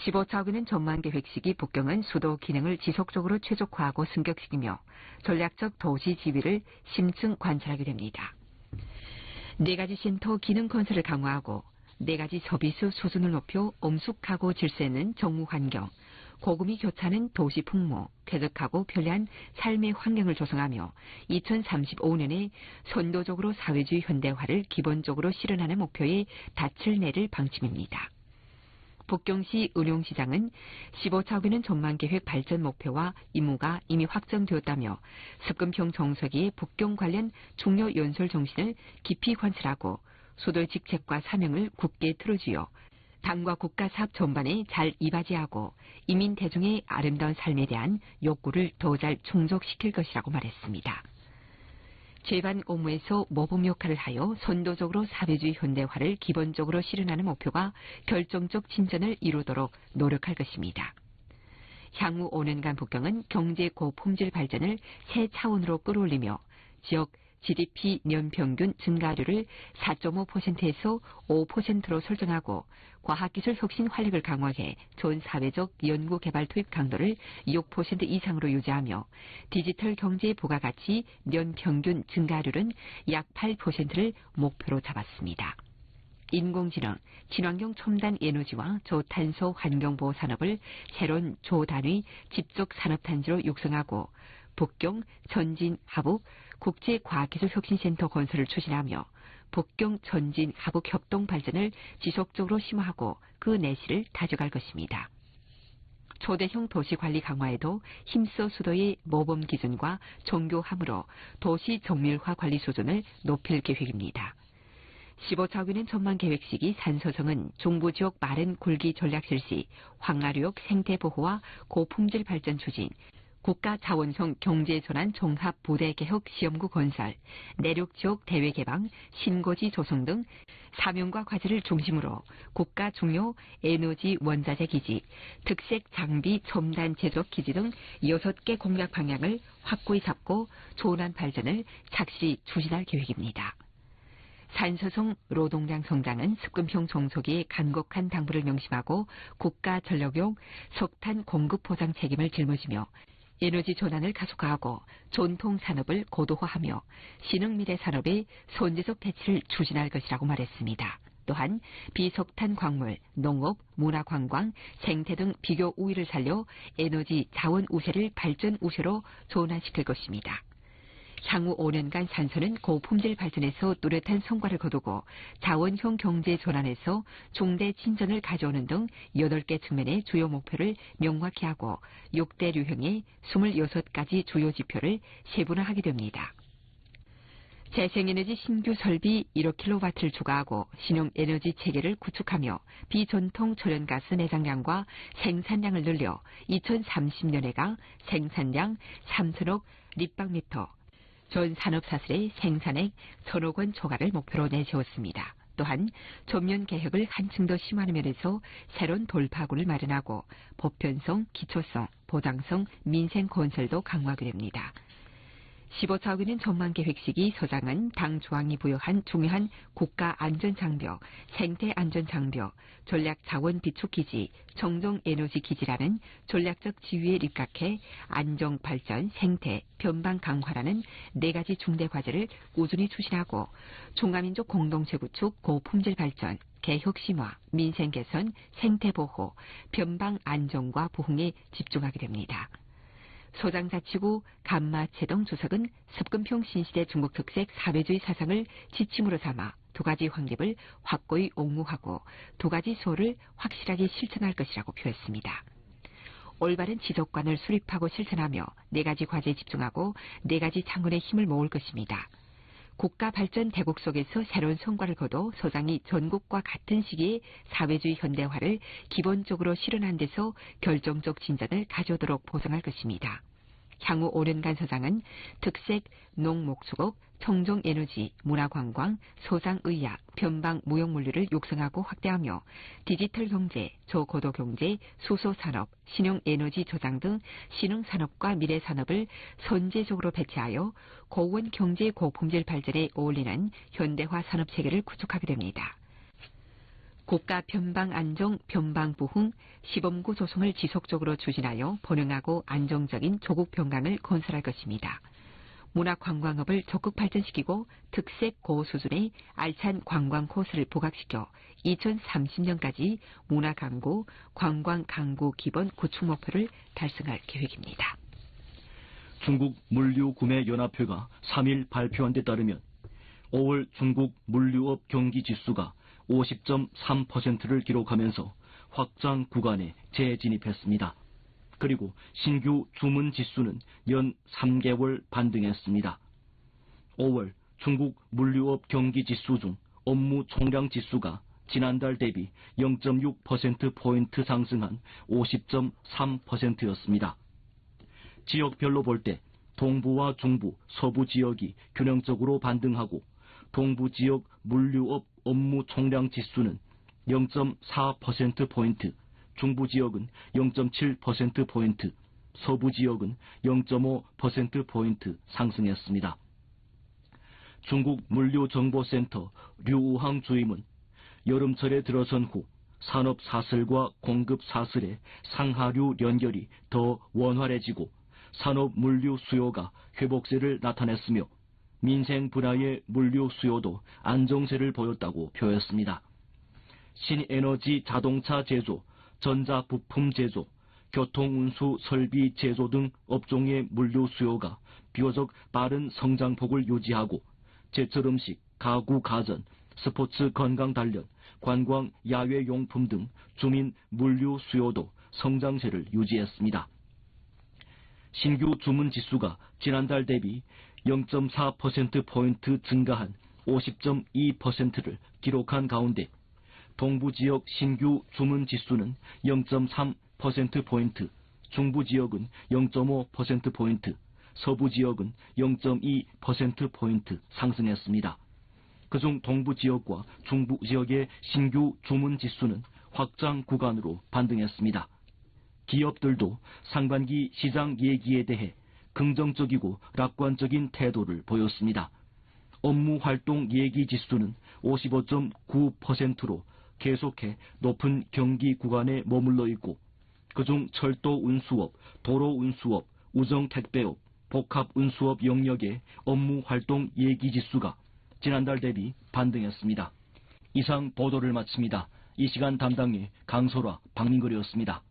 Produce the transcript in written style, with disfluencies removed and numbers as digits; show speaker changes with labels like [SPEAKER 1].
[SPEAKER 1] 15차 억위는 전망 계획 시기 북경은 수도 기능을 지속적으로 최적화하고 승격시키며 전략적 도시 지위를 심층 관찰하게 됩니다. 4가지 센터 기능 건설을 강화하고 4가지 서비스 수준을 높여 엄숙하고 질서있는 정무 환경, 고금이 교차하는 도시 풍모, 쾌적하고 편리한 삶의 환경을 조성하며 2035년에 선도적으로 사회주의 현대화를 기본적으로 실현하는 목표에 닻을 내릴 방침입니다. 북경시 은용시장은 15차 억위는 전망계획 발전 목표와 임무가 이미 확정되었다며 습근평 정서기의 북경 관련 중요 연설 정신을 깊이 관찰하고 수도의 직책과 사명을 굳게 틀어쥐어 당과 국가 사업 전반에 잘 이바지하고 이민 대중의 아름다운 삶에 대한 욕구를 더 잘 충족시킬 것이라고 말했습니다. 제반 업무에서 모범 역할을 하여 선도적으로 사회주의 현대화를 기본적으로 실현하는 목표가 결정적 진전을 이루도록 노력할 것입니다. 향후 5년간 북경은 경제 고품질 발전을 새 차원으로 끌어올리며 지역 GDP 연평균 증가율을 4.5%에서 5%로 설정하고 과학기술 혁신 활력을 강화해 전 사회적 연구개발 투입 강도를 6% 이상으로 유지하며 디지털 경제의 부가가치 연평균 증가율은 약 8%를 목표로 잡았습니다. 인공지능, 친환경 첨단 에너지와 저탄소 환경보호 산업을 새로운 조단위 집적 산업단지로 육성하고 북경 전진하북 국제과학기술혁신센터 건설을 추진하며 북경 전진하북 협동 발전을 지속적으로 심화하고 그 내실을 다져갈 것입니다. 초대형 도시관리 강화에도 힘써 수도의 모범 기준과 정교함으로 도시 정밀화 관리 수준을 높일 계획입니다. 15차 억위는 전망 계획 시기 산서성은 중부지역 마른 굴기 전략 실시, 황하류역 생태보호와 고품질 발전 추진, 국가자원성 경제전환 종합부대개혁 시험구 건설, 내륙지역 대외개방, 신고지 조성 등 사명과 과제를 중심으로 국가 중요 에너지 원자재 기지, 특색 장비 첨단 제조업 기지 등 6개 공약 방향을 확고히 잡고 조난 발전을 착시 추진할 계획입니다. 산서성 노동량 성장은 습근평 정속의 간곡한 당부를 명심하고 국가전력용 석탄 공급 보장 책임을 짊어지며 에너지 전환을 가속화하고 전통산업을 고도화하며 신흥미래 산업의 선제적 배치를 추진할 것이라고 말했습니다. 또한 비석탄 광물, 농업, 문화관광, 생태 등 비교 우위를 살려 에너지 자원 우세를 발전 우세로 전환시킬 것입니다. 향후 5년간 산소는 고품질 발전에서 뚜렷한 성과를 거두고 자원형 경제 전환에서 중대 진전을 가져오는 등 8개 측면의 주요 목표를 명확히 하고 6대 류형의 26가지 주요 지표를 세분화하게 됩니다. 재생에너지 신규 설비 1억 킬로와트를 추가하고 신용에너지 체계를 구축하며 비전통 천연가스 내장량과 생산량을 늘려 2030년에가 생산량 3천억立方미터, 전 산업사슬의 생산액 1,000억 원 초과를 목표로 내세웠습니다. 또한 전면 개혁을 한층 더 심화하는 면에서 새로운 돌파구를 마련하고 보편성, 기초성, 보장성, 민생 건설도 강화하게 됩니다. 15차 억위는 전망계획 시기 서장은 당 조항이 부여한 중요한 국가안전장벽, 생태안전장벽, 전략자원비축기지, 정정에너지기지라는 전략적 지위에 입각해 안정발전, 생태, 변방 강화라는 4가지 중대과제를 꾸준히 추진하고 중화민족 공동체 구축, 고품질 발전, 개혁 심화, 민생 개선, 생태보호, 변방 안정과 부흥에 집중하게 됩니다. 소장자치구 감마채동 주석은 습근평 신시대 중국 특색 사회주의 사상을 지침으로 삼아 2가지 확립을 확고히 옹호하고 2가지 수호를 확실하게 실천할 것이라고 표했습니다. 올바른 지적관을 수립하고 실천하며 4가지 과제에 집중하고 4가지 창군의 힘을 모을 것입니다. 국가 발전 대국 속에서 새로운 성과를 거둬 서장이 전국과 같은 시기에 사회주의 현대화를 기본적으로 실현한 데서 결정적 진전을 가져오도록 보장할 것입니다. 향후 5년간 서장은 특색, 농목수국, 청정에너지, 문화관광, 소상의약, 변방무역물류를 육성하고 확대하며 디지털 경제, 저고도 경제, 수소산업, 신용에너지 저장 등 신흥산업과 미래산업을 선제적으로 배치하여 고원 경제 고품질 발전에 어울리는 현대화 산업체계를 구축하게 됩니다. 고가 변방 안정, 변방 부흥, 시범구 조성을 지속적으로 추진하여 번영하고 안정적인 조국 병강을 건설할 것입니다. 문화관광업을 적극 발전시키고 특색 고수준의 알찬 관광 코스를 부각시켜 2030년까지 문화강구, 관광강구 기본 구축 목표를 달성할 계획입니다.
[SPEAKER 2] 중국 물류구매연합회가 3일 발표한 데 따르면 5월 중국 물류업 경기지수가 50.3%를 기록하면서 확장 구간에 재진입했습니다. 그리고 신규 주문 지수는 연 3개월 반등했습니다. 5월 중국 물류업 경기지수 중 업무 총량 지수가 지난달 대비 0.6%포인트 상승한 50.3%였습니다. 지역별로 볼 때 동부와 중부, 서부 지역이 균형적으로 반등하고 동부 지역 물류업 업무 총량 지수는 0.4%포인트, 중부 지역은 0.7%포인트, 서부 지역은 0.5%포인트 상승했습니다. 중국 물류정보센터 류우항 주임은 여름철에 들어선 후 산업 사슬과 공급 사슬의 상하류 연결이 더 원활해지고 산업 물류 수요가 회복세를 나타냈으며 민생 분야의 물류 수요도 안정세를 보였다고 표했습니다. 신에너지 자동차 제조, 전자부품 제조, 교통운수 설비 제조 등 업종의 물류 수요가 비교적 빠른 성장폭을 유지하고 제철 음식, 가구 가전, 스포츠 건강 단련, 관광 야외 용품 등 주민 물류 수요도 성장세를 유지했습니다. 신규 주문 지수가 지난달 대비 0.4%포인트 증가한 50.2%를 기록한 가운데 동부 지역 신규 주문 지수는 0.3%포인트, 중부 지역은 0.5%포인트, 서부 지역은 0.2%포인트 상승했습니다. 그중 동부 지역과 중부 지역의 신규 주문 지수는 확장 구간으로 반등했습니다. 기업들도 상반기 시장 예기에 대해 긍정적이고楽관적인 태도를 보였습니다. 업무 활동 예기 지수는 55.9%로 계속해 높은 경기 구간에 머물러 있고 그중 철도 운수업, 도로 운수업, 우정 택배업, 복합 운수업 영역의 업무 활동 예기 지수가 지난달 대비 반등했습니다. 이상 보도를 마칩니다. 이 시간 담당의 강소라, 박민걸이었습니다.